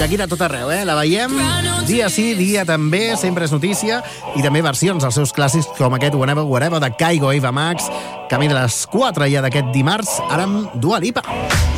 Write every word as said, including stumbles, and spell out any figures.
Shakira a tot arreu, eh? La veiem dia sí, dia també, sempre és notícia, i també versions dels seus clàssics com aquest Whenever, Wherever de Kygo i Eva Max. Camí de les quatre ja d'aquest dimarts, ara amb Dua Lipa.